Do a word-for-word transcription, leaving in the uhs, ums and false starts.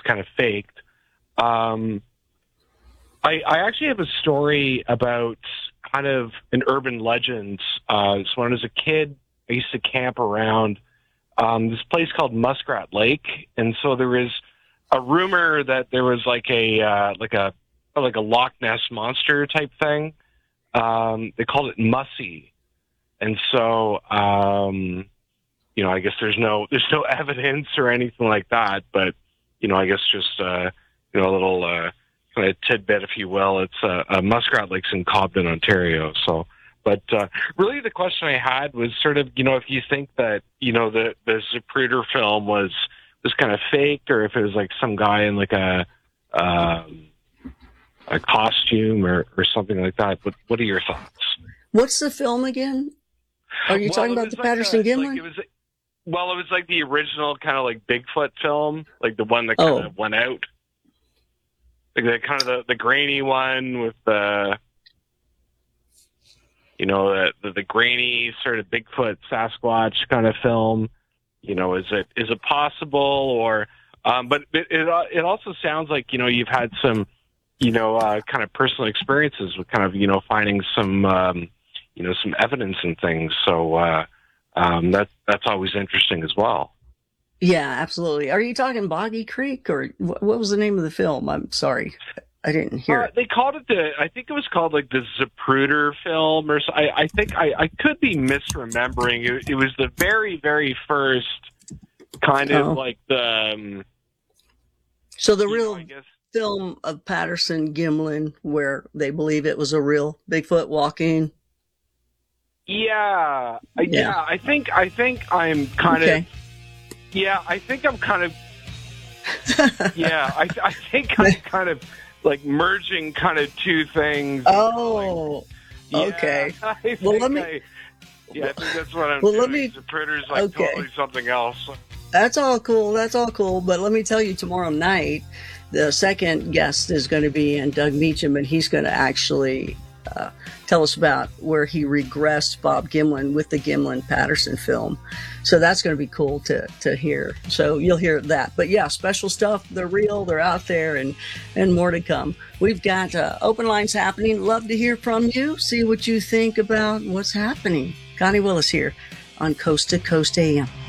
kind of faked. Um, I, I actually have a story about kind of an urban legend. Uh, so when I was a kid, I used to camp around um, this place called Muskrat Lake, and so there was a rumor that there was like a uh, like a like a Loch Ness monster type thing. Um, they called it Mussy, and so um, you know, I guess there's no there's no evidence or anything like that, but you know, I guess just uh, you know, a little uh, kind of tidbit, if you will. It's uh, uh, Muskrat Lake's in Cobden, Ontario. So, but uh, really, the question I had was sort of, you know, if you think that, you know, the the Zapruder film was was kind of fake, or if it was like some guy in like a um, a costume or, or something like that. What what are your thoughts? What's the film again? Are you well, talking about the like Patterson a, Gimlin? Like it was, well, it was like the original kind of like Bigfoot film, like the one that kind Oh. of went out. Like the kind of the, the grainy one with the, you know, the, the the grainy sort of Bigfoot Sasquatch kind of film. You know, is it is it possible? Or, um, but it it, it also sounds like, you know, you've had some, you know, uh, kind of personal experiences with kind of, you know, finding some, um, you know, some evidence and things. So uh, um, that that's always interesting as well. Yeah, absolutely. Are you talking Boggy Creek, or what was the name of the film? I'm sorry, I didn't hear uh, it. They called it the, I think it was called like the Zapruder film, or so. I, I think I, I could be misremembering. It, it was the very, very first kind of Oh. like the. Um, So the you real know, I guess, film of Patterson Gimlin, where they believe it was a real Bigfoot walking. yeah, I- Yeah. yeah. I think I think I'm kind Okay. of. Yeah, I think I'm kind of. Yeah, I, I think I'm kind of like merging kind of two things. Oh, Yeah, okay. I think Well, let me- I, yeah, I think that's what I'm Well, doing. let me- Zapruder's like okay. totally something else. That's all cool. That's all cool. But let me tell you, tomorrow night, the second guest is going to be in Doug Meacham, and he's going to actually uh, tell us about where he regressed Bob Gimlin with the Gimlin Patterson film. So that's going to be cool to to hear. So you'll hear that. But yeah, special stuff. They're real. They're out there, and and more to come. We've got uh, open lines happening. Love to hear from you. See what you think about what's happening. Connie Willis here on Coast to Coast A M.